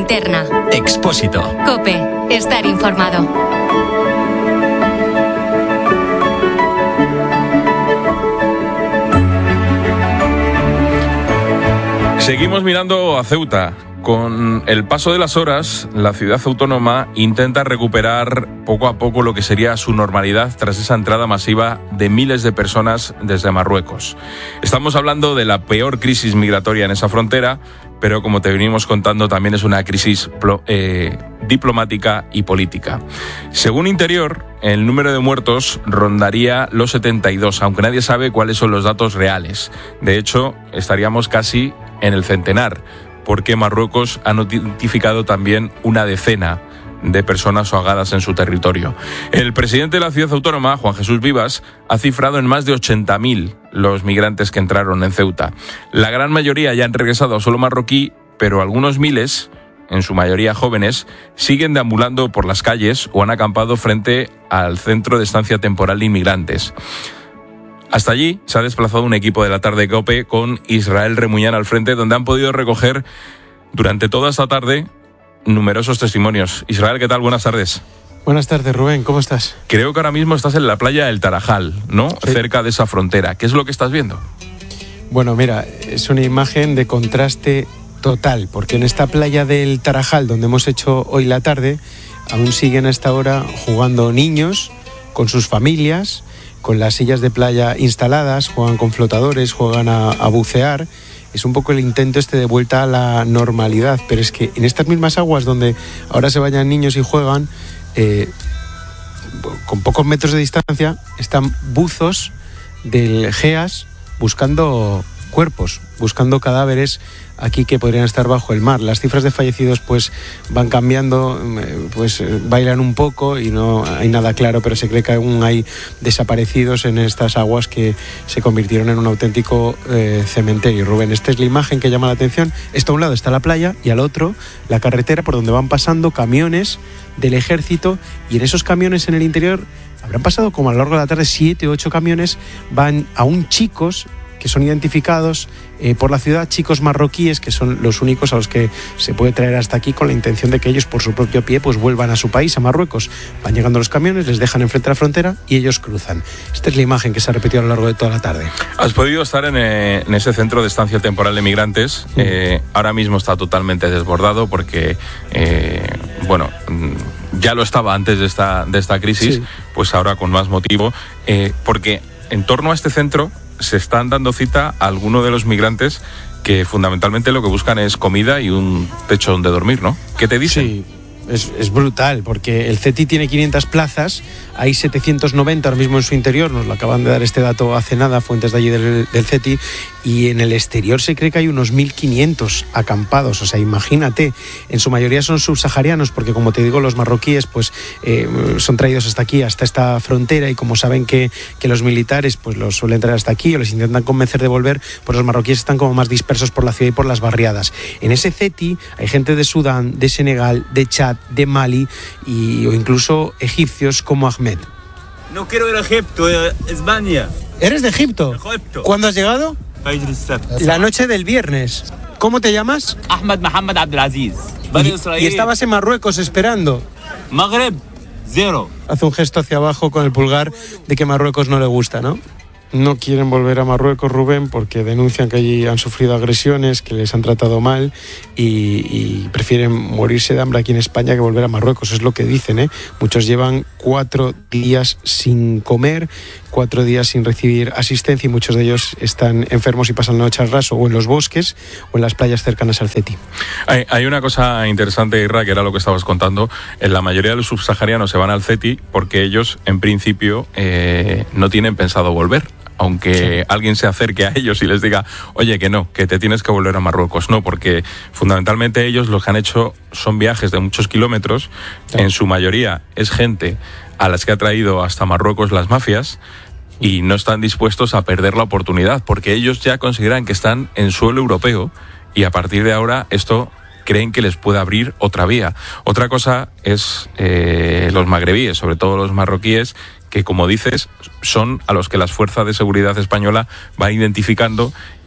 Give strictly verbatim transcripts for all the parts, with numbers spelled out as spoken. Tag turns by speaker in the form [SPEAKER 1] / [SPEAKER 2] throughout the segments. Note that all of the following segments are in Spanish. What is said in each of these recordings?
[SPEAKER 1] Linterna.
[SPEAKER 2] Expósito.
[SPEAKER 1] COPE. Estar informado.
[SPEAKER 3] Seguimos mirando a Ceuta. Con el paso de las horas, la ciudad autónoma intenta recuperar poco a poco lo que sería su normalidad tras esa entrada masiva de miles de personas desde Marruecos. Estamos hablando de la peor crisis migratoria en esa frontera, pero como te venimos contando, también es una crisis eh, diplomática y política. Según Interior, el número de muertos rondaría los setenta y dos, aunque nadie sabe cuáles son los datos reales. De hecho, estaríamos casi en el centenar, porque Marruecos ha notificado también una decena de personas ahogadas en su territorio. El presidente de la ciudad autónoma, Juan Jesús Vivas, ha cifrado en más de ochenta mil los migrantes que entraron en Ceuta. La gran mayoría ya han regresado a suelo marroquí, pero algunos miles, en su mayoría jóvenes, siguen deambulando por las calles o han acampado frente al centro de estancia temporal de inmigrantes. Hasta allí se ha desplazado un equipo de la tarde COPE con Israel Remuñán al frente, donde han podido recoger durante toda esta tarde numerosos testimonios. Israel, ¿qué tal? Buenas tardes.
[SPEAKER 4] Buenas tardes, Rubén. ¿Cómo estás?
[SPEAKER 3] Creo que ahora mismo estás en la playa del Tarajal, ¿no? Sí. Cerca de esa frontera. ¿Qué es lo que estás viendo?
[SPEAKER 4] Bueno, mira, es una imagen de contraste total, porque en esta playa del Tarajal, donde hemos hecho hoy la tarde, aún siguen a esta hora jugando niños con sus familias, con las sillas de playa instaladas, juegan con flotadores, juegan a, a bucear. Es un poco el intento este de vuelta a la normalidad, pero es que en estas mismas aguas donde ahora se vayan niños y juegan, eh, con pocos metros de distancia, están buzos del GEAS buscando cuerpos, buscando cadáveres aquí que podrían estar bajo el mar. Las cifras de fallecidos pues van cambiando, pues bailan un poco y no hay nada claro, pero se cree que aún hay desaparecidos en estas aguas que se convirtieron en un auténtico eh, cementerio. Rubén, esta es la imagen que llama la atención. Esto a un lado está la playa y al otro la carretera por donde van pasando camiones del ejército, y en esos camiones en el interior habrán pasado como a lo largo de la tarde siete o ocho camiones, van aún chicos que son identificados eh, por la ciudad, chicos marroquíes que son los únicos a los que se puede traer hasta aquí con la intención de que ellos por su propio pie pues vuelvan a su país, a Marruecos. Van llegando los camiones, les dejan enfrente de la frontera y ellos cruzan. Esta es la imagen que se ha repetido a lo largo de toda la tarde.
[SPEAKER 3] Has podido estar en, eh, en ese centro de estancia temporal de migrantes. Mm. Eh, ahora mismo está totalmente desbordado porque, eh, bueno, ya lo estaba antes de esta, de esta crisis, sí. Pues ahora con más motivo, eh, porque en torno a este centro se están dando cita a algunos de los migrantes que fundamentalmente lo que buscan es comida y un techo donde dormir, ¿no? ¿Qué te dicen?
[SPEAKER 4] Sí, es, es brutal, porque el C E T I tiene quinientas plazas, hay setecientos noventa ahora mismo en su interior, nos lo acaban de dar este dato hace nada, fuentes de allí del, del C E T I, y en el exterior se cree que hay unos mil quinientos acampados, o sea, imagínate, en su mayoría son subsaharianos, porque como te digo, los marroquíes pues eh, son traídos hasta aquí, hasta esta frontera, y como saben que, que los militares pues los suelen traer hasta aquí o les intentan convencer de volver, pues los marroquíes están como más dispersos por la ciudad y por las barriadas. En ese C E T I hay gente de Sudán, de Senegal, de Chad, de Mali y, o incluso egipcios como Ahmed.
[SPEAKER 5] No quiero ir a Egipto, a España.
[SPEAKER 4] ¿Eres de Egipto?
[SPEAKER 5] Egipto.
[SPEAKER 4] ¿Cuándo has llegado? La noche del viernes. ¿Cómo te llamas?
[SPEAKER 5] Ahmed Mohamed Abdelaziz.
[SPEAKER 4] Y, y estabas en Marruecos esperando.
[SPEAKER 5] Magreb, cero.
[SPEAKER 4] Hace un gesto hacia abajo con el pulgar de que Marruecos no le gusta, ¿no? No quieren volver a Marruecos, Rubén, porque denuncian que allí han sufrido agresiones, que les han tratado mal y, y prefieren morirse de hambre aquí en España que volver a Marruecos. Es lo que dicen, ¿eh? Muchos llevan cuatro días sin comer, cuatro días sin recibir asistencia y muchos de ellos están enfermos y pasan la noche al raso o en los bosques o en las playas cercanas al C E T I.
[SPEAKER 3] Hay, hay una cosa interesante, Irra, que era lo que estabas contando. En la mayoría de los subsaharianos se van al C E T I porque ellos, en principio, eh, no tienen pensado volver. Aunque sí. alguien se acerque a ellos y les diga, oye, que no, que te tienes que volver a Marruecos. No, porque fundamentalmente ellos lo que han hecho son viajes de muchos kilómetros. Sí. En su mayoría es gente a las que ha traído hasta Marruecos las mafias y no están dispuestos a perder la oportunidad, porque ellos ya consideran que están en suelo europeo y a partir de ahora esto creen que les puede abrir otra vía. Otra cosa es eh, los magrebíes, sobre todo los marroquíes, que como dices, son a los que las fuerzas de seguridad española van identificando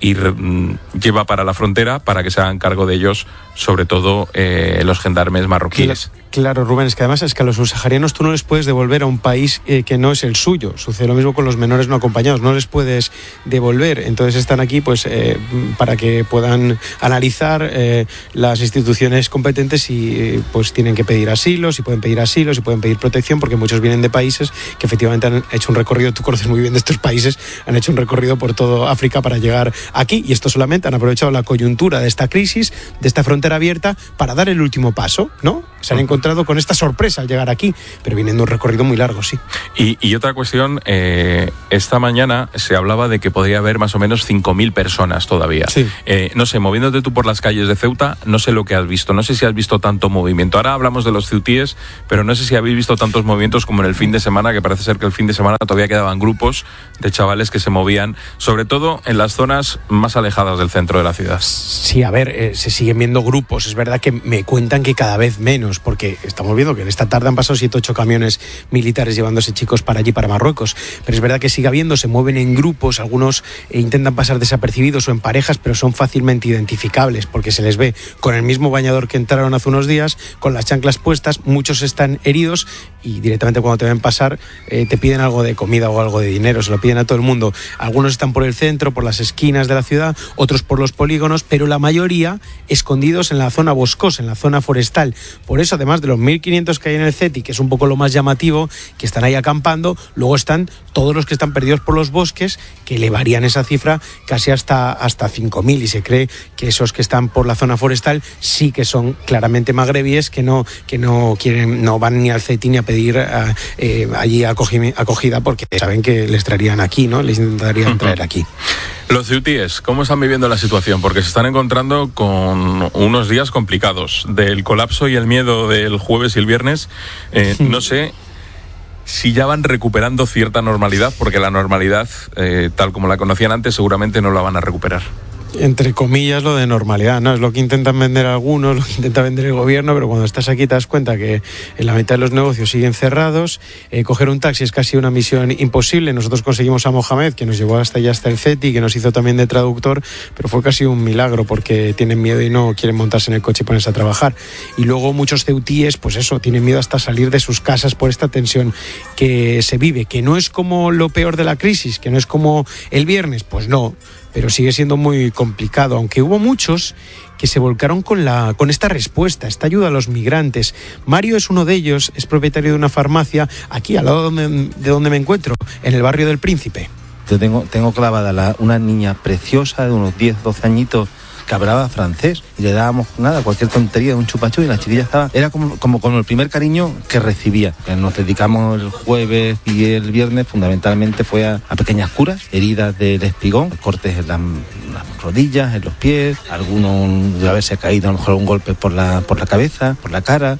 [SPEAKER 3] y mm, lleva para la frontera para que se hagan cargo de ellos, sobre todo eh, los gendarmes marroquíes.
[SPEAKER 4] Claro, Rubén, es que además es que a los subsaharianos tú no les puedes devolver a un país eh, que no es el suyo. Sucede lo mismo con los menores no acompañados, no les puedes devolver. Entonces están aquí pues eh, para que puedan analizar eh, las instituciones competentes si eh, pues tienen que pedir asilo, si pueden pedir asilo, si pueden pedir protección, porque muchos vienen de países que efectivamente han hecho un recorrido, tú conoces muy bien de estos países, han hecho un recorrido por todo África para llegar aquí, y estos solamente han aprovechado la coyuntura de esta crisis, de esta frontera abierta, para dar el último paso, ¿no? Se han encontrado con esta sorpresa al llegar aquí, pero vienen de un recorrido muy largo, sí.
[SPEAKER 3] Y, y otra cuestión, eh, esta mañana se hablaba de que podría haber más o menos cinco mil personas todavía.
[SPEAKER 4] Sí.
[SPEAKER 3] Eh, no sé, moviéndote tú por las calles de Ceuta, no sé lo que has visto, no sé si has visto tanto movimiento. Ahora hablamos de los ceutíes, pero no sé si habéis visto tantos movimientos como en el fin de semana, que parece ser que el fin de semana todavía quedaban grupos de chavales que se movían, sobre todo en las zonas más alejadas del centro de la ciudad.
[SPEAKER 4] Sí, a ver, eh, se siguen viendo grupos. Es verdad que me cuentan que cada vez menos, porque estamos viendo que en esta tarde han pasado siete, ocho camiones militares llevándose chicos para allí, para Marruecos. Pero es verdad que sigue habiendo, se mueven en grupos, algunos eh, intentan pasar desapercibidos o en parejas, pero son fácilmente identificables porque se les ve con el mismo bañador que entraron hace unos días, con las chanclas puestas, muchos están heridos y directamente cuando te ven pasar eh, te piden algo de comida o algo de dinero, se lo piden a todo el mundo. Algunos están por el centro, por las esquinas de la ciudad, otros por los polígonos, pero la mayoría escondidos en la zona boscosa, en la zona forestal. Por eso, además de los mil quinientos que hay en el CETI, que es un poco lo más llamativo, que están ahí acampando, luego están todos los que están perdidos por los bosques, que elevarían esa cifra casi hasta, hasta cinco mil, y se cree que esos que están por la zona forestal sí que son claramente magrebíes, que no, que no quieren, no van ni al CETI ni a pedir uh, eh, allí acogi, acogida, porque saben que les traerían aquí, ¿no? Les intentarían traer aquí.
[SPEAKER 3] Los ceutíes, ¿cómo están viviendo la situación? Porque se están encontrando con unos días complicados. Del colapso y el miedo del jueves y el viernes, eh, sí. no sé si ya van recuperando cierta normalidad, porque la normalidad, eh, tal como la conocían antes, seguramente no la van a recuperar.
[SPEAKER 4] Entre comillas, lo de normalidad, ¿no? Es lo que intentan vender algunos, lo que intenta vender el gobierno, pero cuando estás aquí te das cuenta que en la mitad de los negocios siguen cerrados. Eh, coger un taxi es casi una misión imposible. Nosotros conseguimos a Mohamed, que nos llevó hasta allá, hasta el CETI, que nos hizo también de traductor, pero fue casi un milagro porque tienen miedo y no quieren montarse en el coche y ponerse a trabajar. Y luego muchos ceutíes, pues eso, tienen miedo hasta salir de sus casas por esta tensión que se vive, que no es como lo peor de la crisis, que no es como el viernes, pues no, pero sigue siendo muy complicado, aunque hubo muchos que se volcaron con, la, con esta respuesta, esta ayuda a los migrantes. Mario es uno de ellos, es propietario de una farmacia aquí al lado de donde, de donde me encuentro, en el barrio del Príncipe.
[SPEAKER 2] Yo tengo, tengo clavada la, una niña preciosa de unos diez, doce añitos, que hablaba francés, y le dábamos nada, cualquier tontería, un chupachú, y la chiquilla estaba, era como, como, como el primer cariño que recibía. Que nos dedicamos el jueves y el viernes, fundamentalmente fue a, a pequeñas curas, heridas del espigón, cortes en las, las rodillas, en los pies, algunos de haberse caído a lo mejor un golpe por la, por la cabeza, por la cara.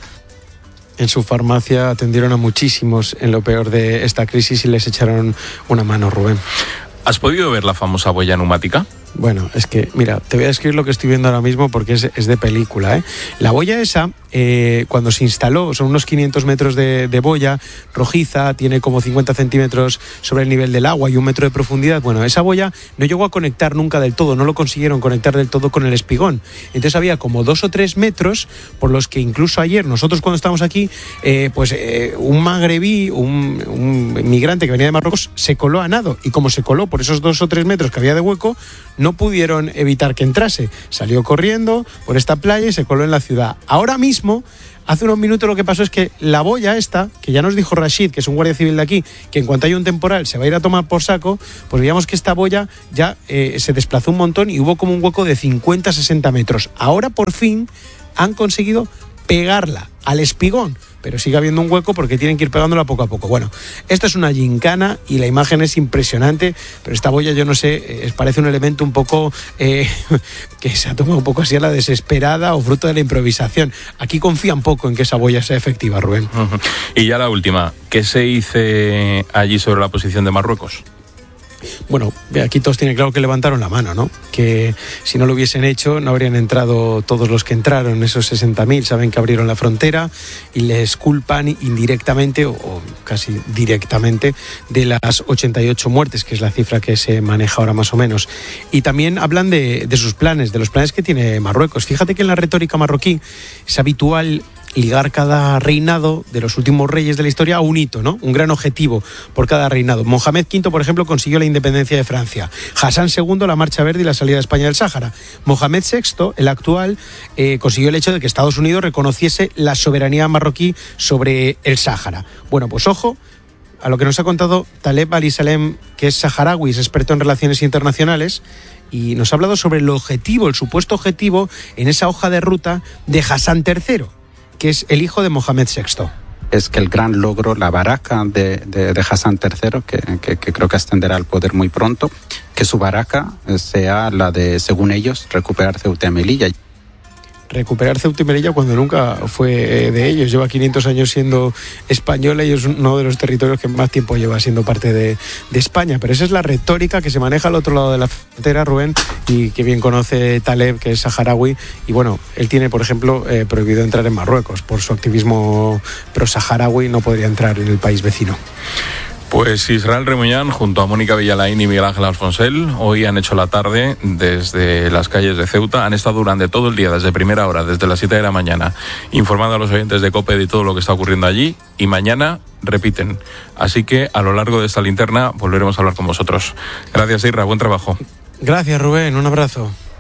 [SPEAKER 4] En su farmacia atendieron a muchísimos en lo peor de esta crisis y les echaron una mano, Rubén.
[SPEAKER 3] ¿Has podido ver la famosa boya neumática?
[SPEAKER 4] Bueno, es que, mira, te voy a describir lo que estoy viendo ahora mismo porque es, es de película, ¿eh? La boya esa, eh, cuando se instaló, son unos quinientos metros de, de boya rojiza, tiene como cincuenta centímetros sobre el nivel del agua y un metro de profundidad. Bueno, esa boya no llegó a conectar nunca del todo, no lo consiguieron conectar del todo con el espigón. Entonces había como dos o tres metros por los que incluso ayer, nosotros cuando estábamos aquí, eh, pues eh, un magrebí, un, un migrante que venía de Marruecos, se coló a nado, y como se coló por esos dos o tres metros que había de hueco, no pudieron evitar que entrase. Salió corriendo por esta playa y se coló en la ciudad. Ahora mismo, hace unos minutos lo que pasó es que la boya esta, que ya nos dijo Rashid, que es un guardia civil de aquí, que en cuanto haya un temporal se va a ir a tomar por saco, pues veíamos que esta boya ya eh, se desplazó un montón y hubo como un hueco de cincuenta a sesenta metros. Ahora por fin han conseguido pegarla al espigón, pero sigue habiendo un hueco porque tienen que ir pegándola poco a poco. Bueno, esto es una gincana y la imagen es impresionante, pero esta boya, yo no sé, eh, parece un elemento un poco eh, que se ha tomado un poco así a la desesperada o fruto de la improvisación. Aquí confían poco en que esa boya sea efectiva, Rubén.
[SPEAKER 3] Uh-huh. Y ya la última, ¿qué se dice allí sobre la posición de Marruecos?
[SPEAKER 4] Bueno, aquí todos tienen claro que levantaron la mano, ¿no? Que si no lo hubiesen hecho no habrían entrado todos los que entraron, esos sesenta mil, saben que abrieron la frontera y les culpan indirectamente o, o casi directamente de las ochenta y ocho muertes, que es la cifra que se maneja ahora más o menos. Y también hablan de, de sus planes, de los planes que tiene Marruecos. Fíjate que en la retórica marroquí es habitual ligar cada reinado de los últimos reyes de la historia a un hito, ¿no? Un gran objetivo por cada reinado. Mohamed quinto, por ejemplo, consiguió la independencia de Francia. Hassan segundo, la Marcha Verde y la salida de España del Sáhara. Mohamed sexto, el actual, eh, consiguió el hecho de que Estados Unidos reconociese la soberanía marroquí sobre el Sáhara. Bueno, pues ojo a lo que nos ha contado Taleb Ali-Salem, que es saharaui, es experto en relaciones internacionales, y nos ha hablado sobre el objetivo, el supuesto objetivo en esa hoja de ruta de Hassan tercero, que es el hijo de Mohamed sexto.
[SPEAKER 6] Es que el gran logro, la baraca de, de, de Hassan tercero, que, que, que creo que ascenderá al poder muy pronto, que su baraca sea la de, según ellos, recuperar Ceuta y Melilla.
[SPEAKER 4] Recuperar Ceuta y Melilla cuando nunca fue de ellos. Lleva quinientos años siendo española y es uno de los territorios que más tiempo lleva siendo parte de, de España. Pero esa es la retórica que se maneja al otro lado de la frontera, Rubén, y que bien conoce Taleb, que es saharaui. Y bueno, él tiene, por ejemplo, eh, prohibido entrar en Marruecos. Por su activismo pro-saharaui no podría entrar en el país vecino.
[SPEAKER 3] Pues Israel Remuñán junto a Mónica Villalain y Miguel Ángel Alfonsel hoy han hecho la tarde desde las calles de Ceuta. Han estado durante todo el día, desde primera hora, desde las siete de la mañana, informando a los oyentes de COPE de todo lo que está ocurriendo allí, y mañana repiten. Así que a lo largo de esta linterna volveremos a hablar con vosotros. Gracias, Isra, buen trabajo.
[SPEAKER 4] Gracias, Rubén, un abrazo.